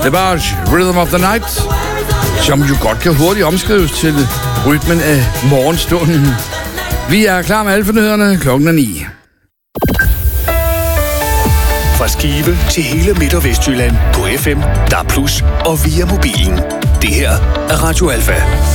Debarge, Rhythm of the Night, som jo godt kan hurtigt omskrives til rytmen af morgenstunden. Vi er klar med Alfa-nyhederne, klokken er 9. Fra Skive til hele Midt- og Vestjylland på FM, DAB+ og via mobilen. Det her er Radio Alfa.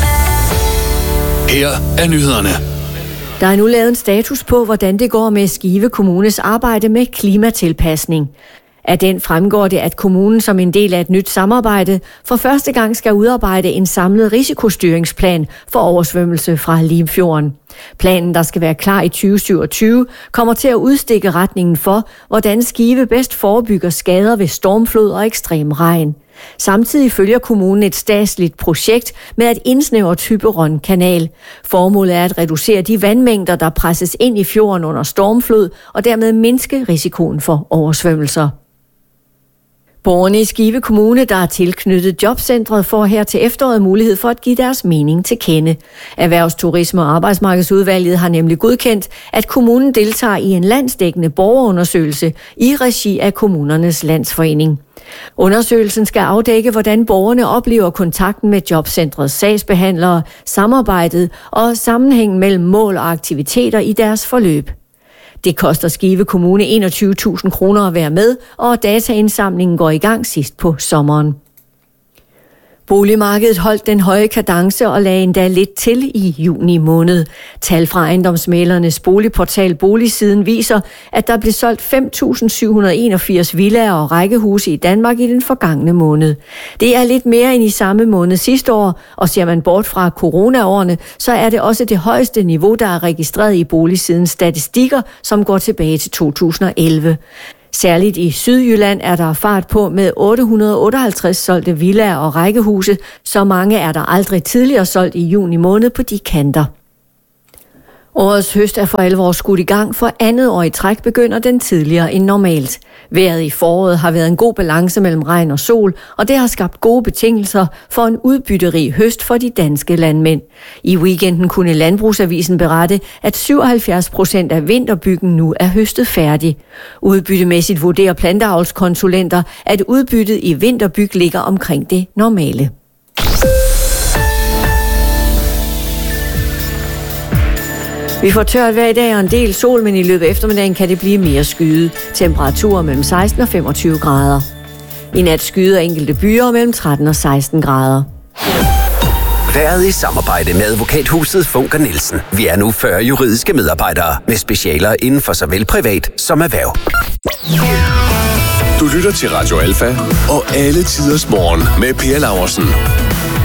Her er nyhederne. Der er nu lavet en status på, hvordan det går med Skive Kommunes arbejde med klimatilpasning. Af den fremgår det, at kommunen som en del af et nyt samarbejde for første gang skal udarbejde en samlet risikostyringsplan for oversvømmelse fra Limfjorden. Planen, der skal være klar i 2027, kommer til at udstikke retningen for, hvordan Skive bedst forebygger skader ved stormflod og ekstrem regn. Samtidig følger kommunen et statsligt projekt med at indsnævre Thyborøn Kanal. Formålet er at reducere de vandmængder, der presses ind i fjorden under stormflod, og dermed mindske risikoen for oversvømmelser. Borgerne i Skive Kommune, der er tilknyttet jobcentret, får her til efteråret mulighed for at give deres mening til kende. Erhvervs-, Turisme- og Arbejdsmarkedsudvalget har nemlig godkendt, at kommunen deltager i en landsdækkende borgerundersøgelse i regi af Kommunernes Landsforening. Undersøgelsen skal afdække, hvordan borgerne oplever kontakten med jobcentrets sagsbehandlere, samarbejdet og sammenhængen mellem mål og aktiviteter i deres forløb. Det koster Skive Kommune 21.000 kroner at være med, og dataindsamlingen går i gang sidst på sommeren. Boligmarkedet holdt den høje kadence og lagde endda lidt til i juni måned. Tal fra ejendomsmæglernes boligportal Boligsiden viser, at der blev solgt 5.781 villaer og rækkehuse i Danmark i den forgangne måned. Det er lidt mere end i samme måned sidste år, og ser man bort fra coronaårene, så er det også det højeste niveau, der er registreret i Boligsidens statistikker, som går tilbage til 2011. Særligt i Sydjylland er der fart på med 858 solgte villaer og rækkehuse. Så mange er der aldrig tidligere solgt i juni måned på de kanter. Årets høst er for alvor skudt i gang. For andet år i træk begynder den tidligere end normalt. Vejret i foråret har været en god balance mellem regn og sol, og det har skabt gode betingelser for en udbytterig høst for de danske landmænd. I weekenden kunne Landbrugsavisen berette, at 77% af vinterbyggen nu er høstet færdig. Udbyttemæssigt vurderer planteavlskonsulenter, at udbyttet i vinterbyg ligger omkring det normale. Vi får tørt hver i dag og en del sol, men i løbet af eftermiddagen kan det blive mere skyet. Temperaturer mellem 16 og 25 grader. I nat skyder enkelte byer mellem 13 og 16 grader. Været i samarbejde med advokathuset Funker Nielsen. Vi er nu 40 juridiske medarbejdere med specialer inden for såvel privat som erhverv. Du lytter til Radio Alfa og alle tiders morgen med Per Laursen.